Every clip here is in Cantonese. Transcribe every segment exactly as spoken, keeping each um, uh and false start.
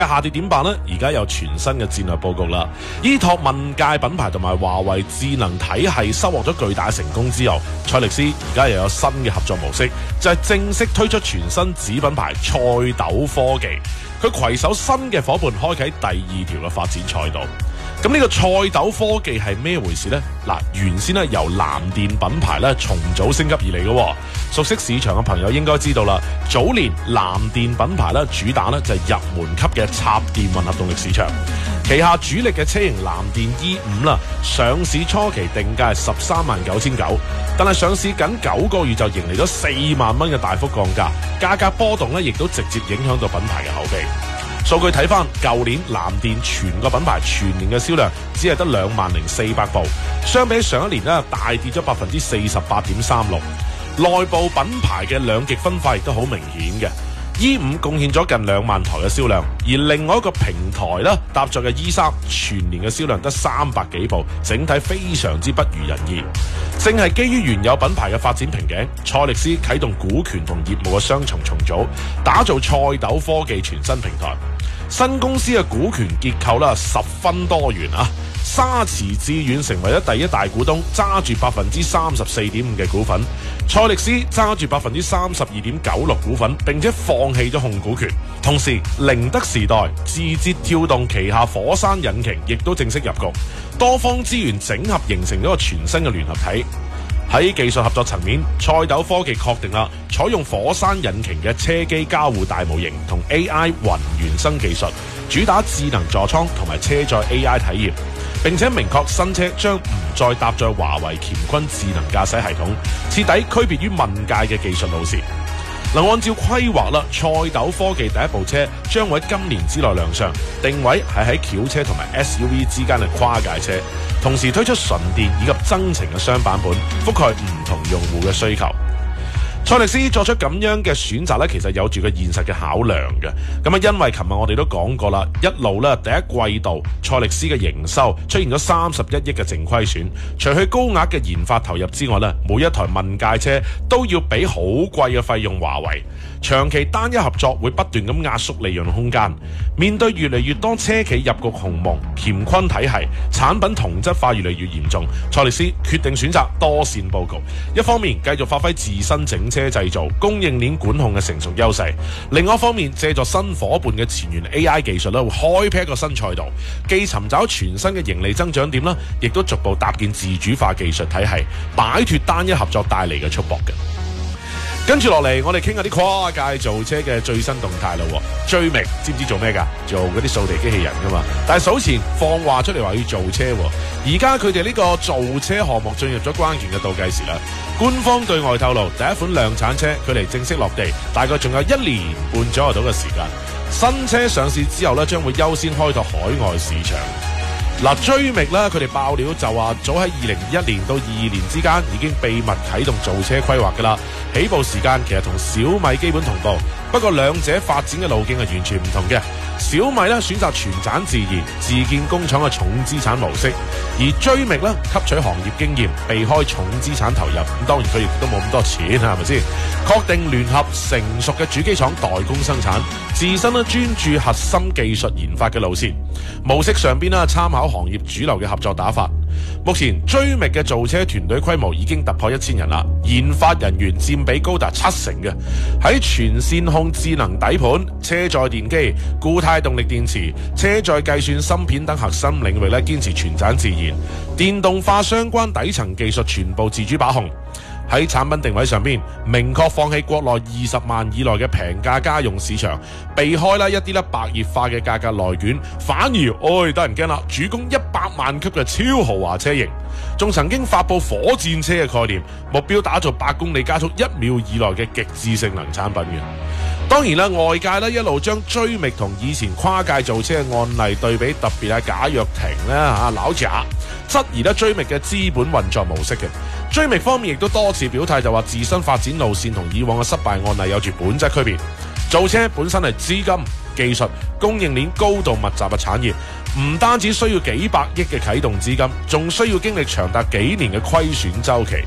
下跌點辦呢？而家有全新嘅戰略佈局啦。依託問界品牌同埋華為智能體系收穫咗巨大成功之後，賽力斯而家又有新嘅合作模式，就係、是、正式推出全新子品牌賽斗科技。佢攜手新嘅伙伴，開啟第二條嘅發展賽道。咁呢個賽斗科技係咩回事呢？嗱，原先咧由藍電品牌咧重組升級而嚟嘅，熟悉市場嘅朋友應該知道啦。早年藍電品牌咧主打咧就係入門級嘅插電混合動力市場，旗下主力嘅車型藍電 E 五啦，上市初期定價係十三萬九千九，但係上市僅九個月就迎嚟咗四萬蚊嘅大幅降價，價格波動咧亦都直接影響到品牌嘅口碑。數據睇翻，舊年藍電全個品牌全年嘅銷量只係得兩萬零四百部，相比上一年咧大跌咗百分之四十八點三六。內部品牌嘅兩極分化亦都好明顯嘅。E 五貢獻咗近兩萬台嘅銷量，而另外一個平台咧搭載嘅 E 三全年嘅銷量得三百幾部，整體非常之不如人意。正係基於原有品牌嘅發展瓶頸，賽力斯啟動股權同業務嘅雙重重組，打造賽斗科技全新平台。新公司嘅股權結構啦十分多元啊，沙池致遠成為咗第一大股東，揸住百分之三十四點五嘅股份，賽力斯揸住百分之三十二點九六股份，並且放棄咗控股權。同時，寧德時代、字節跳動旗下火山引擎亦都正式入局，多方資源整合形成咗個全新嘅聯合體。喺技術合作層面，賽斗科技確定啦，採用火山引擎嘅車機交互大模型同 A I 雲原生技術，主打智能座艙同埋車載 A I 體驗，並且明確新車將唔再搭載華為乾坤智能駕駛系統，徹底區別於問界嘅技術路線。嗱，按照規劃啦，賽斗科技第一部車將會喺今年之內亮相，定位係喺轎車同埋 S U V 之間嘅跨界車，同時推出純電以及增程嘅雙版本，覆蓋唔同用戶嘅需求。賽力斯作出咁樣嘅選擇咧，其實有住個現實嘅考量嘅。咁啊，因為琴日我哋都講過啦，一路咧第一季度賽力斯嘅營收出現咗三十一億嘅淨虧損，除去高額嘅研發投入之外咧，每一台問界車都要俾好貴嘅費用華為，長期單一合作會不斷咁壓縮利潤空間。面對越嚟越多車企入局鴻蒙、乾坤體系，產品同質化越嚟越嚴重，賽力斯決定選擇多線佈局，一方面繼續發揮自身整車製造、供應鏈管控嘅成熟優勢，另外一方面借助新夥伴嘅前沿 A I 技術咧，會開闢一個新賽道，既尋找全新嘅盈利增長點啦，亦都逐步搭建自主化技術體系，擺脫單一合作帶嚟嘅束縛嘅。跟住落嚟，我哋傾下啲跨界造車嘅最新動態啦。追覓知唔知做咩㗎？做嗰啲掃地機器人㗎嘛。但係數前放話出嚟話要造車，而家佢哋呢個造車項目進入咗關鍵嘅倒計時啦。官方對外透露，第一款量產車距離正式落地大概仲有一年半左右到嘅時間。新車上市之後咧，將會優先開拓海外市場。嗱，追覓啦，佢哋爆料就話，早喺二零二一年到二二年之間已經秘密啟動造車規劃㗎啦。起步時間其實同小米基本同步，不過兩者發展嘅路徑係完全唔同嘅。小米咧選擇全斬自研、自建工廠嘅重資產模式，而追覓咧吸取行業經驗，避開重資產投入。咁當然佢亦都冇咁多錢，係咪先？確定聯合成熟嘅主機廠代工生產，自身咧專注核心技術研發嘅路線模式上邊咧，參考行業主流嘅合作打法。目前追覓嘅造車團隊規模已經突破一千人啦，研發人員佔比高達七成嘅。喺全線控智能底盤、車載電機、固態動力電池、車載計算芯片等核心領域咧，堅持全斬自研，電動化相關底層技術全部自主把控。喺產品定位上邊，明確放棄國內二十萬以內嘅平價家用市場，避開啦一啲咧白熱化嘅價格內卷，反而，哎，得人驚啦，主攻一百萬級嘅超豪華車型，仲曾經發佈火箭車嘅概念，目標打造百公里加速一秒以內嘅極致性能產品嘅。當然啦，外界咧一路將追覓同以前跨界造車嘅案例對比，特別係賈躍亭啦嚇老賈，質疑咧追覓嘅資本運作模式嘅。追覓方面亦都多次表態，就話自身發展路線同以往嘅失敗案例有住本質區別。造車本身係資金、技術、供應鏈高度密集嘅產業，唔單止需要幾百億嘅啟動資金，仲需要經歷長達幾年嘅虧損週期。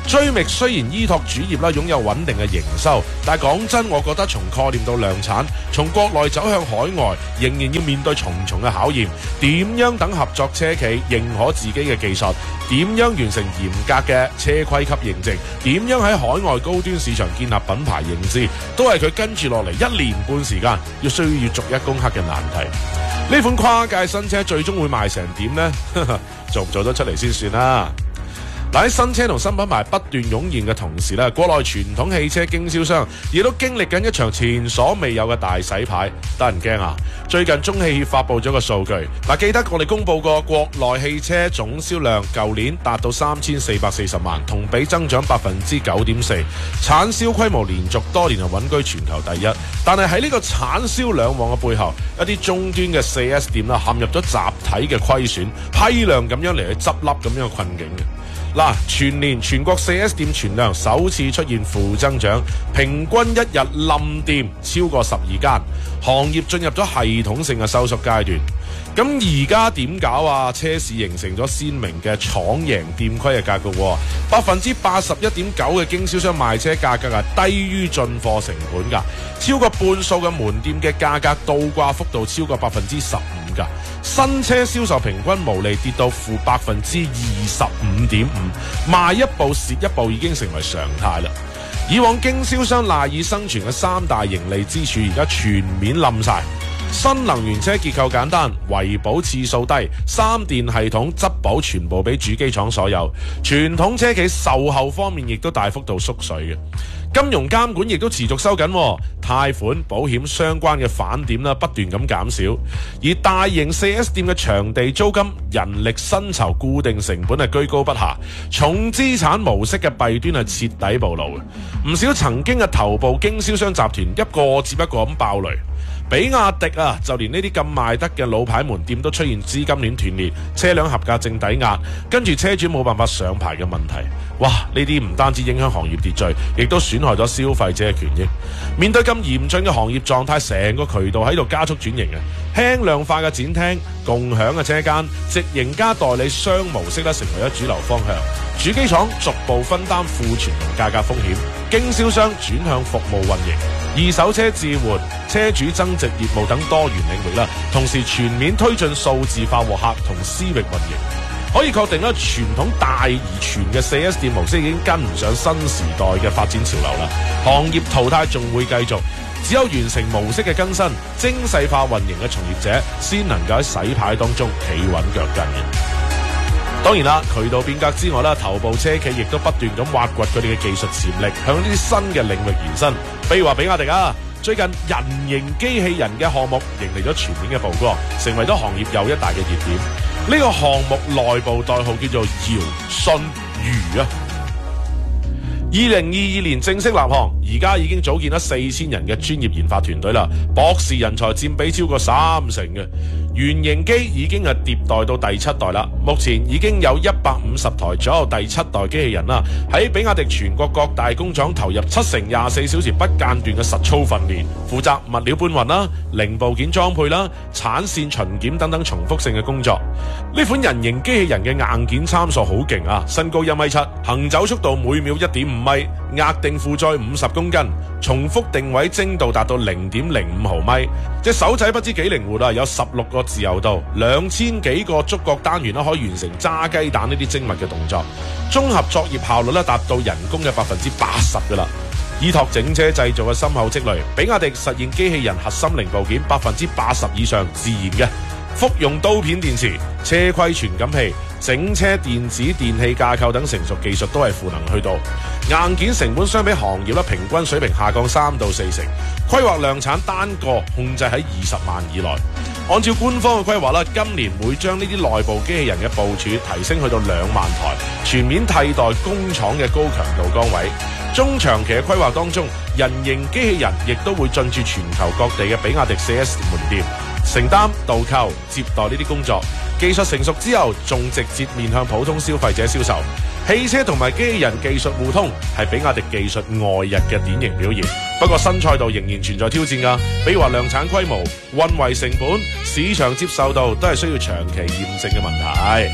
追覓雖然依託主業啦，擁有穩定嘅營收，但係講真，我覺得從概念到量產，從國內走向海外，仍然要面對重重嘅考驗。點樣等合作車企認可自己嘅技術？點樣完成嚴格嘅車規級認證？點樣喺海外高端市場建立品牌認知？都係佢跟住落嚟一年半時間要需要逐一攻克嘅難題。呢款跨界新車最終會賣成點呢？做唔做得出嚟先算啦。嗱，喺新車同新品牌不斷湧現嘅同時咧，國內傳統汽車經銷商亦都經歷緊一場前所未有嘅大洗牌，得人驚啊！最近中汽協發布咗個數據，嗱，記得我哋公布過國內汽車總銷量舊年達到三千四百四十萬，同比增長百分之九點四，產銷規模連續多年係穩居全球第一。但係喺呢個產銷兩旺嘅背後，一啲終端嘅 四 S 店啦，陷入咗集體嘅虧損，批量咁樣嚟去執笠咁樣嘅困境嘅。嗱，全年全國 四 S 店存量首次出現負增長，平均一日冧店超過十二間，行業進入咗系統性嘅收縮階段。咁而家點搞啊？車市形成咗鮮明嘅廠贏店虧嘅格局，百分之八十一點九嘅經銷商賣車價格係低於進貨成本㗎，超過半數嘅門店嘅價格倒掛幅度超過百分之十五㗎，新車銷售平均毛利跌到負百分之二十五點五，賣一部蝕一部已經成為常態啦。以往經銷商賴以生存嘅三大盈利支柱，而家全面冧晒。新能源車結構簡單，維保次數低，三電系統質保全部俾主機廠所有。傳統車企售後方面亦都大幅度縮水嘅。金融監管亦都持續收緊，貸款、保險相關嘅返點啦不斷咁減少，而大型 四 S 店嘅場地租金、人力薪酬固定成本係居高不下，重資產模式嘅弊端係徹底暴露嘅。唔少曾經嘅頭部經銷商集團一個接一個咁爆雷。比亞迪啊，就連呢啲咁賣得嘅老牌門店都出現資金鏈斷裂、車輛合格證抵押，跟住車主冇辦法上牌嘅問題。哇！呢啲唔單止影響行業秩序，亦都損害咗消費者嘅權益。面對咁嚴峻嘅行業狀態，成個渠道喺度加速轉型嘅，輕量化嘅展廳、共享嘅車間、直營加代理商模式咧，成為咗主流方向。主機廠逐步分擔庫存同價格風險，經銷商轉向服務運營、二手車置換、車主增值業務等多元領域啦，同時全面推進數字化獲客同私域運營。可以確定啦，傳統大而全嘅 四 S 店模式已經跟唔上新時代嘅發展潮流啦，行業淘汰仲會繼續。只有完成模式嘅更新、精細化運營嘅從業者，先能夠喺洗牌當中企穩腳跟嘅。當然啦，渠道變革之外啦，頭部車企亦都不斷咁挖掘佢哋嘅技術潛力，向呢啲新嘅領域延伸。比如話比亞迪啊，最近人形機器人嘅項目迎嚟咗全面嘅曝光，成為咗行業又一大嘅熱點。呢、這個項目內部代號叫做堯信儒啊。二零二二年正式立項，而家已經組建咗四千人嘅專業研發團隊啦，博士人才佔比超過三成嘅。原型機已經係迭代到第七代啦，目前已經有一百五十台左右第七代機器人啦，喺比亞迪全國各大工廠投入七成廿四小時不間斷嘅實操訓練，負責物料搬運啦、零部件裝配啦、產線巡檢等等重複性嘅工作。呢款人形機器人嘅硬件參數好勁啊，身高一米七，行走速度每秒一點五米，額定負載五十公斤，重複定位精度達到零點零五毫米，隻手仔不知幾靈活啊，有十六個自由度，兩千幾個觸覺單元啦，可以完成揸雞蛋呢啲精密嘅動作，綜合作業效率咧達到人工嘅百分之八十噶啦。依託整車製造嘅深厚積累，比亞迪實現機器人核心零部件百分之八十以上自研嘅。複用刀片電池、車規傳感器、整車電子電器架構等成熟技術都係賦能去到，硬件成本相比行業咧平均水平下降三到四成，規劃量產單個控制喺二十萬以內。按照官方嘅規劃啦，今年會將呢啲內部機器人嘅部署提升去到兩萬台，全面替代工廠嘅高強度崗位。中長期嘅規劃當中，人形機器人亦都會進駐全球各地嘅比亞迪 四 S 門店，承擔導購、接待呢啲工作。技術成熟之後，仲直接面向普通消費者銷售。汽車同埋機器人技術互通，係比亞迪技術外溢嘅典型表現。不過新賽道仍然存在挑戰㗎，比如話量產規模、運維成本、市場接受度，都係需要長期驗證嘅問題。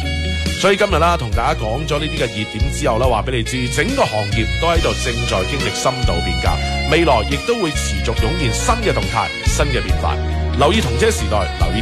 所以今日啦，同大家講咗呢啲嘅熱點之後啦，話俾你知，整個行業都喺度正在經歷深度變革，未來亦都會持續湧現新嘅動態、新嘅變化。留意同車時代，留意。